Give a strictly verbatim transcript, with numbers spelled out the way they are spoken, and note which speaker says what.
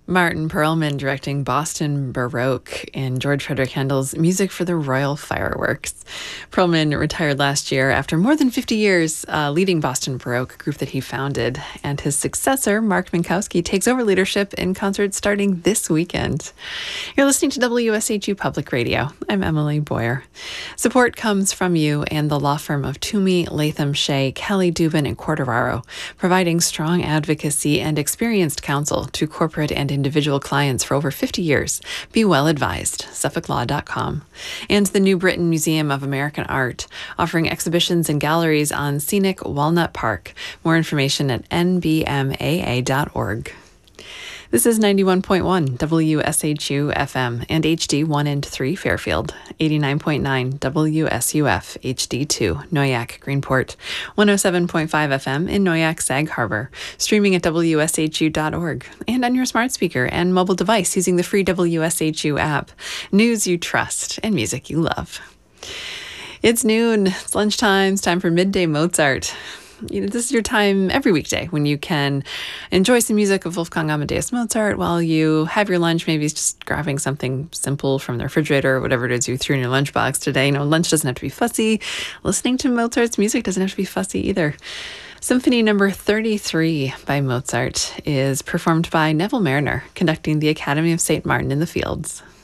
Speaker 1: Martin Perlman directing Boston Baroque in George Frederick Handel's Music for the Royal Fireworks. Perlman retired last year after more than fifty years uh, leading Boston Baroque, a group that he founded, and his successor, Mark Minkowski, takes over leadership in concert starting this weekend. You're listening to W S H U Public Radio. I'm Emily Boyer. Support comes from you and the law firm of Toomey, Latham, Shea, Kelly, Dubin, and Quartararo, providing strong advocacy and experienced counsel to corporate and individual clients for over fifty years. Be well advised. Suffolk Law dot com. And the New Britain Museum of American Art, offering exhibitions and galleries on scenic Walnut Park. More information at N B M A A dot org. This is ninety-one point one W S H U F M and H D one and three Fairfield, eighty-nine point nine W S U F H D two Noyac Greenport, one oh seven point five F M in Noyac Sag Harbor, streaming at W S H U dot org and on your smart speaker and mobile device using the free W S H U app. News you trust and music you love. It's noon, it's lunchtime, it's time for Midday Mozart. You know, this is your time every weekday when you can enjoy some music of Wolfgang Amadeus Mozart while you have your lunch, maybe just grabbing something simple from the refrigerator or whatever it is you threw in your lunchbox today. You know, lunch doesn't have to be fussy. Listening to Mozart's music doesn't have to be fussy either. Symphony number thirty-three by Mozart is performed by Neville Marriner, conducting the Academy of Saint Martin in the Fields.